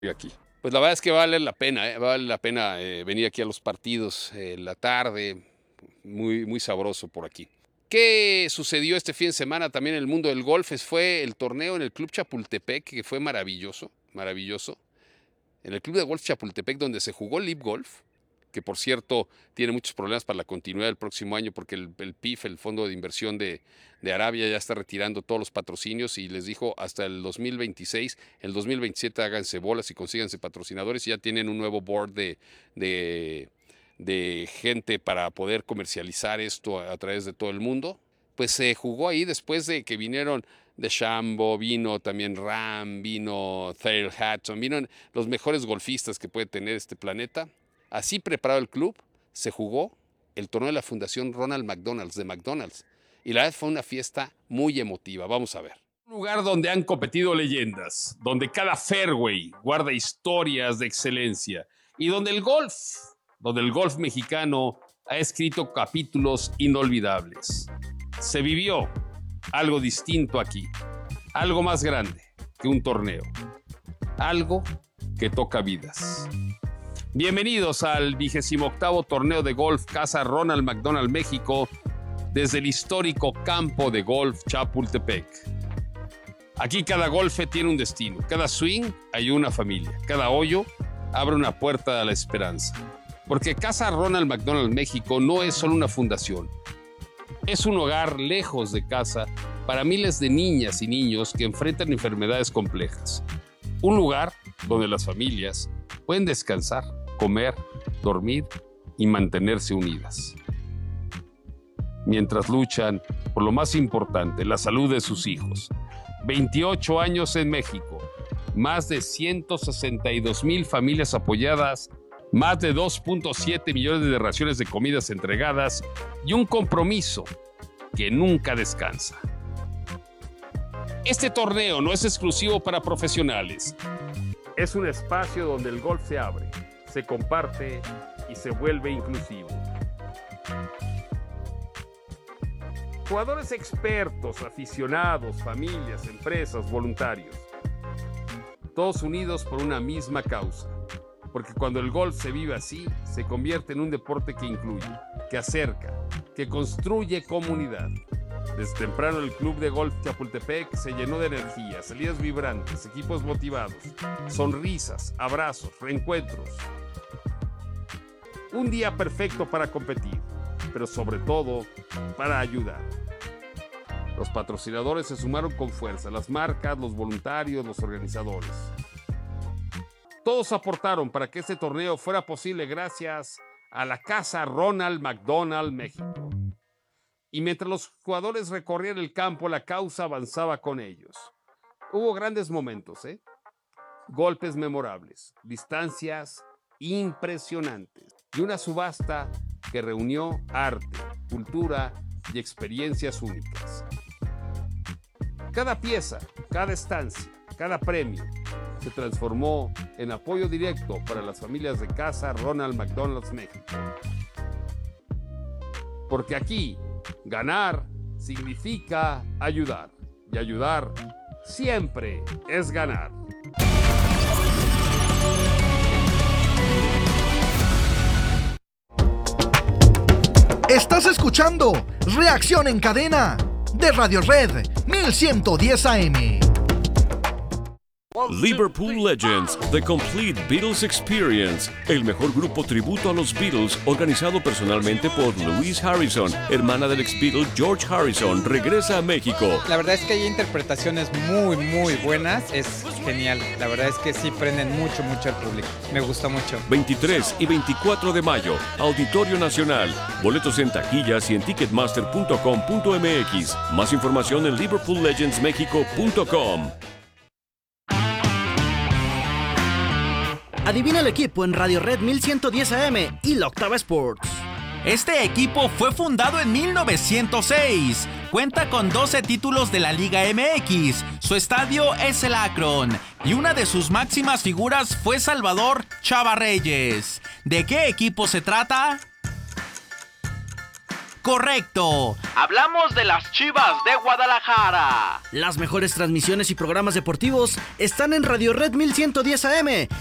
aquí. Pues la verdad es que vale la pena venir aquí a los partidos en la tarde, muy, muy sabroso por aquí. ¿Qué sucedió este fin de semana también en el mundo del golf? Fue el torneo en el Club Chapultepec, que fue maravilloso, maravilloso. En el Club de Golf Chapultepec, donde se jugó Live Golf, que por cierto tiene muchos problemas para la continuidad del próximo año, porque el PIF, el Fondo de Inversión de Arabia, ya está retirando todos los patrocinios y les dijo hasta el 2026, el 2027 háganse bolas y consíganse patrocinadores, y ya tienen un nuevo board de gente para poder comercializar esto a través de todo el mundo. Pues se jugó ahí después de que vinieron DeChambeau, vino también Rahm, vino Thayer Hatton, vino los mejores golfistas que puede tener este planeta. Así preparado el club, se jugó el torneo de la Fundación Ronald McDonald de McDonald's. Y la verdad fue una fiesta muy emotiva. Vamos a ver. Un lugar donde han competido leyendas, donde cada fairway guarda historias de excelencia y donde el golf mexicano ha escrito capítulos inolvidables. Se vivió algo distinto aquí, algo más grande que un torneo, algo que toca vidas. Bienvenidos al 28º torneo de golf Casa Ronald McDonald México desde el histórico campo de golf Chapultepec. Aquí cada golfe tiene un destino, cada swing hay una familia, cada hoyo abre una puerta a la esperanza. Porque Casa Ronald McDonald México no es solo una fundación, es un hogar lejos de casa para miles de niñas y niños que enfrentan enfermedades complejas. Un lugar donde las familias pueden descansar, comer, dormir y mantenerse unidas. Mientras luchan por lo más importante, la salud de sus hijos. 28 años en México, más de 162,000 familias apoyadas, más de 2.7 millones de raciones de comidas entregadas y un compromiso que nunca descansa. Este torneo no es exclusivo para profesionales. Es un espacio donde el golf se abre, se comparte y se vuelve inclusivo. Jugadores expertos, aficionados, familias, empresas, voluntarios. Todos unidos por una misma causa. Porque cuando el golf se vive así, se convierte en un deporte que incluye, que acerca, que construye comunidad. Desde temprano el Club de Golf Chapultepec se llenó de energía, salidas vibrantes, equipos motivados, sonrisas, abrazos, reencuentros. Un día perfecto para competir, pero sobre todo para ayudar. Los patrocinadores se sumaron con fuerza, las marcas, los voluntarios, los organizadores. Todos aportaron para que este torneo fuera posible gracias a la Casa Ronald McDonald México. Y mientras los jugadores recorrían el campo, la causa avanzaba con ellos. Hubo grandes momentos, golpes memorables, distancias impresionantes y una subasta que reunió arte, cultura y experiencias únicas. Cada pieza, cada estancia, cada premio se transformó en apoyo directo para las familias de Casa Ronald McDonald México. Porque aquí, ganar significa ayudar. Y ayudar siempre es ganar. Estás escuchando Reacción en Cadena de Radio Red 1110 AM. Liverpool Legends, The Complete Beatles Experience, el mejor grupo tributo a los Beatles, organizado personalmente por Louise Harrison, hermana del ex Beatle George Harrison, regresa a México. La verdad es que hay interpretaciones muy buenas, es genial, la verdad es que sí prenden mucho al público, me gustó mucho. 23 y 24 de mayo, Auditorio Nacional, boletos en taquillas y en ticketmaster.com.mx, más información en liverpoollegendsmexico.com. Adivina el equipo en Radio Red 1110 AM y la Octava Sports. Este equipo fue fundado en 1906. Cuenta con 12 títulos de la Liga MX. Su estadio es el Akron. Y una de sus máximas figuras fue Salvador Chava Reyes. ¿De qué equipo se trata? Correcto. Hablamos de las Chivas de Guadalajara. Las mejores transmisiones y programas deportivos están en Radio Red 1110 AM